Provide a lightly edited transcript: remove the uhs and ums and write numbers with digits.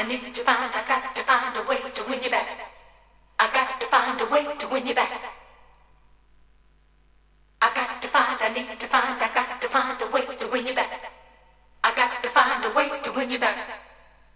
need to find, I got to find a way to win you back. I got to find a way to win you back. I got to find, I need to find, I got to find a way to win you back. I got to find a way to win you back.